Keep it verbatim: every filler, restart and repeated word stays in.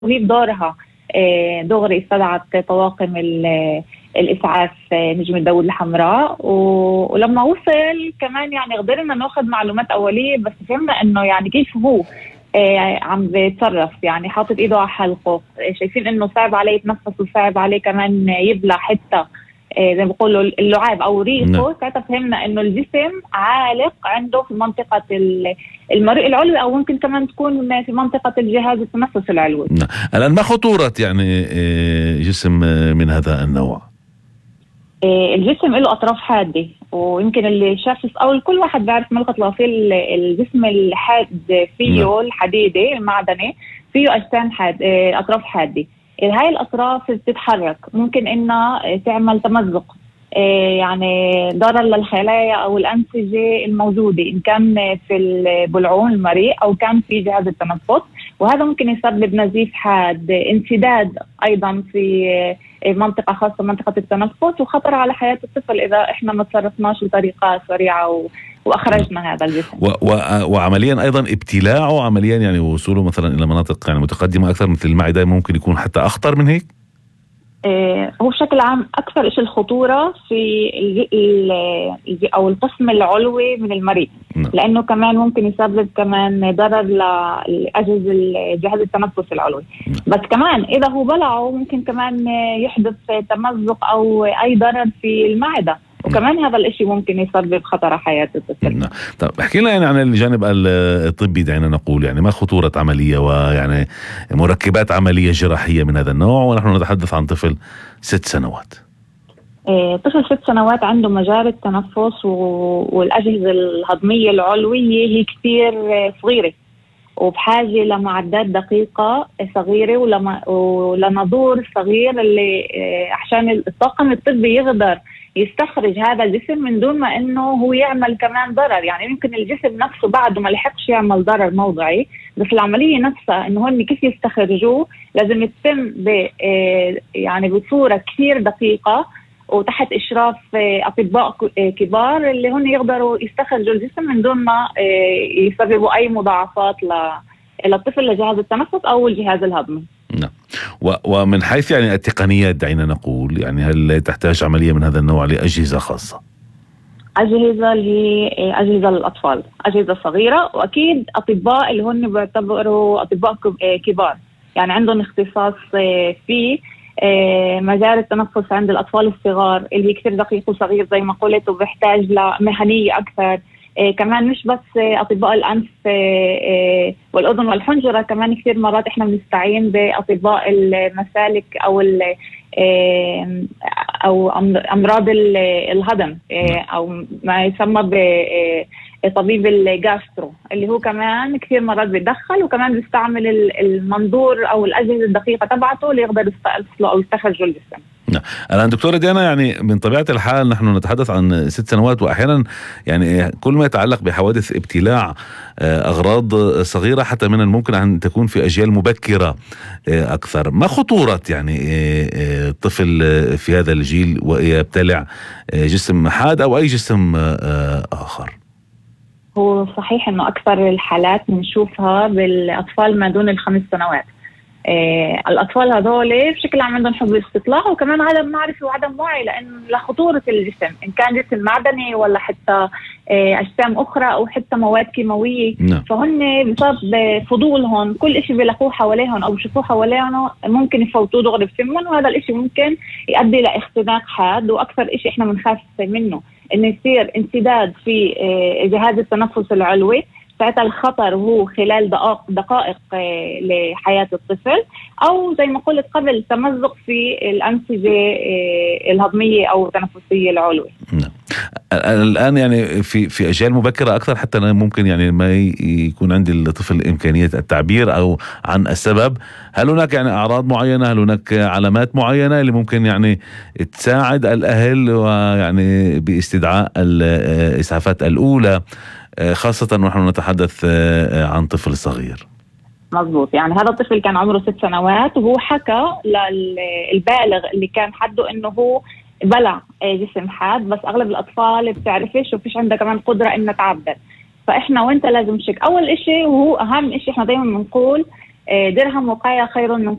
وهي بدورها دغري استدعت طواقم الإسعاف نجم الدولة الحمراء، ولما وصل كمان يعني قدرنا ناخذ معلومات أولية، بس فهمنا إنه يعني كيف هو عم بيتصرف، يعني حاطط إيده على حلقه، شايفين إنه صعب عليه يتنفس وصعب عليه كمان يبلع حتى زي ما بيقولوا اللعاب او ريقه. ساعتها فهمنا انه الجسم عالق عنده في منطقه المريء العلوي، او ممكن كمان تكون في منطقه الجهاز التنفس العلوي. نعم. الان ما خطوره يعني جسم من هذا النوع؟ الجسم له اطراف حاده، ويمكن اللي شاف او كل واحد بيعرف ملقط الغسيل، الجسم الحاد فيه نعم. الحديدي المعدني فيه اجسام حاد اطراف حاده. هاي الأطراف بتتحرك، ممكن إنها تعمل تمزق يعني ضرر للخلايا أو الأنسجة الموجودة، إن كان في البلعوم المريء أو كان في جهاز التنفس، وهذا ممكن يسبب نزيف حاد، انسداد أيضا في منطقة خاصة منطقة التنفس، وخطر على حياة الطفل إذا إحنا ما تصرفناش بطريقة سريعة و واخرجنا هذا الجسم. و و وعمليا ايضا ابتلاعه عمليا يعني وصوله مثلا الى مناطق يعني متقدمه اكثر مثل المعده ممكن يكون حتى اخطر من هيك؟ إيه هو بشكل عام اكثر شيء الخطوره في ال او القسم العلوي من المريء، لانه كمان ممكن يسبب كمان ضرر لاجهزه الجهاز التنفس العلوي. بس كمان اذا هو بلعه ممكن كمان يحدث تمزق او اي ضرر في المعده، وكمان هذا الاشي ممكن يسبب خطر على حياة الطفل. نعم. طب احكي لنا يعني عن الجانب الطبي، دعينا نقول يعني ما خطورة عملية ويعني مركبات عملية جراحية من هذا النوع، ونحن نتحدث عن طفل ست سنوات. إيه طفل ست سنوات عنده مجال التنفس والأجهزة الهضمية العلوية هي كثير صغيرة، وبحاجة لمعدات دقيقة صغيرة ولنظور صغير اللي عشان الطاقم الطبي يقدر يستخرج هذا الجسم من دون ما انه هو يعمل كمان ضرر. يعني يمكن الجسم نفسه بعده ما لحقش يعمل ضرر موضعي، بس العملية نفسها انه هن كيف يستخرجوه لازم يتم ب يعني بصورة كثير دقيقة وتحت إشراف أطباء كبار اللي هن يقدروا يستخرجوا الجسم من دون ما يسببوا أي مضاعفات للطفل لجهاز التنفس أو الجهاز الهضمي. نعم. ومن حيث يعني التقنيات دعينا نقول يعني هل تحتاج عملية من هذا النوع لأجهزة خاصة؟ أجهزة اللي أجهزة للأطفال، أجهزة صغيرة، وأكيد أطباء اللي هن بيعتبروا أطباء كبار يعني عندهم اختصاص في مجال التنفس عند الأطفال الصغار اللي هي كثير دقيق وصغير زي ما قلت، وبيحتاج لمهنية أكثر. إيه كمان مش بس أطباء الأنف إيه والأذن والحنجرة، كمان كثير مرات إحنا بنستعين بأطباء المسالك أو إيه أو أمراض الهضم إيه أو ما يسمى بطبيب الجاسترو اللي هو كمان كثير مرات بيدخل، وكمان بيستعمل المنظور أو الأجهزة الدقيقة تبعته ليقدر يستأصله أو يستخرجه الجسم. نعم. الآن دكتورة ديانا يعني من طبيعة الحال نحن نتحدث عن ست سنوات، وأحيانا يعني كل ما يتعلق بحوادث ابتلاع أغراض صغيرة حتى من الممكن أن تكون في أجيال مبكرة أكثر. ما خطورة يعني طفل في هذا الجيل ويبتلع جسم حاد أو أي جسم آخر؟ هو صحيح أنه أكثر الحالات بنشوفها بالأطفال ما دون الخمس سنوات. إيه الأطفال هذول بشكل عام عندهم حب الاستطلاع وكمان عدم معرفة وعدم وعي لأن لخطورة الجسم، إن كان جسم معدني ولا حتى إيه أجسام أخرى أو حتى مواد كيماوية. نعم. فهن بسبب فضولهم كل إشي بيلاقوه حواليهم أو بيشوفوه حواليهم ممكن يفوتوه دغري بفمهم، وهذا الإشي ممكن يؤدي لاختناق حاد. وأكثر إشي إحنا بنخاف منه إنه يصير انسداد في إيه جهاز التنفس العلوي، ساعتها الخطر هو خلال دقائق دقائق لحياة الطفل، أو زي ما قلت قبل تمزق في الأنسجة الهضمية أو التنفسية العلوي. نعم. الآن يعني في في أجيال مبكرة أكثر حتى أنا ممكن يعني ما يكون عندي الطفل إمكانية التعبير أو عن السبب. هل هناك يعني أعراض معينة، هل هناك علامات معينة اللي ممكن يعني تساعد الأهل ويعني باستدعاء الإسعافات الأولى، خاصة ونحن نتحدث عن طفل صغير؟ مظبوط. يعني هذا الطفل كان عمره ست سنوات وهو حكى للبالغ اللي كان حده انه هو بلع جسم حاد، بس اغلب الاطفال بتعرفش وفيش عندها كمان قدرة انها تعبر. فاحنا وانت لازم شك اول اشي وهو اهم اشي احنا دايما بنقول درهم وقاية خير من